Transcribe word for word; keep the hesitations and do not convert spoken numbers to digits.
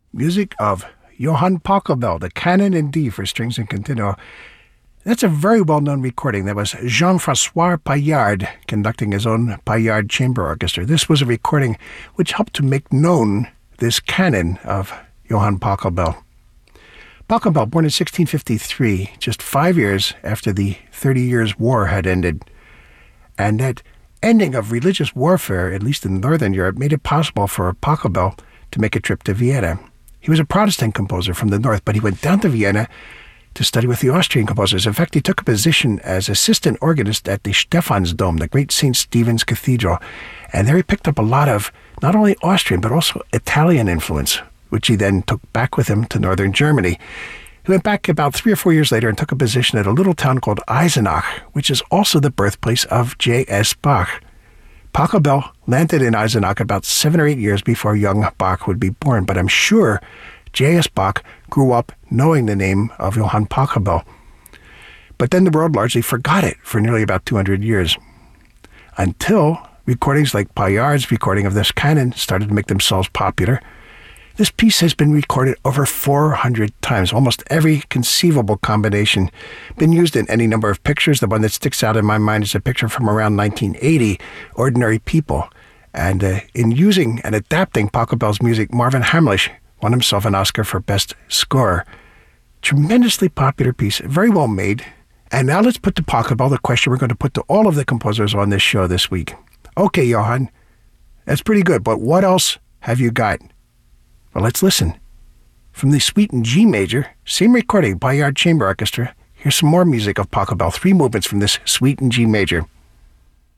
Music of Johann Pachelbel, the Canon in D for strings and continuo. That's a very well-known recording. That was Jean-François Paillard conducting his own Paillard Chamber Orchestra. This was a recording which helped to make known this canon of Johann Pachelbel. Pachelbel, born in sixteen fifty-three, just five years after the Thirty Years' War had ended. And that ending of religious warfare, at least in Northern Europe, made it possible for Pachelbel to make a trip to Vienna. He was a Protestant composer from the north, but he went down to Vienna to study with the Austrian composers. In fact, he took a position as assistant organist at the Stephansdom, the great Saint Stephen's Cathedral. And there he picked up a lot of not only Austrian, but also Italian influence, which he then took back with him to northern Germany. He went back about three or four years later and took a position at a little town called Eisenach, which is also the birthplace of J S Bach. Pachelbel landed in Eisenach about seven or eight years before young Bach would be born, but I'm sure J S Bach grew up knowing the name of Johann Pachelbel. But then the world largely forgot it for nearly about two hundred years, until recordings like Paillard's recording of this canon started to make themselves popular. This piece has been recorded over four hundred times, almost every conceivable combination, been used in any number of pictures. The one that sticks out in my mind is a picture from around nineteen eighty, Ordinary People. And uh, in using and adapting Pachelbel's music, Marvin Hamlisch won himself an Oscar for Best Score. Tremendously popular piece, very well made. And now let's put to Pachelbel the question we're going to put to all of the composers on this show this week. Okay, Johann, that's pretty good, but what else have you got? Well, let's listen. From the Suite in G major, same recording, Paillard Chamber Orchestra, here's some more music of Pachelbel, three movements from this Suite in G major.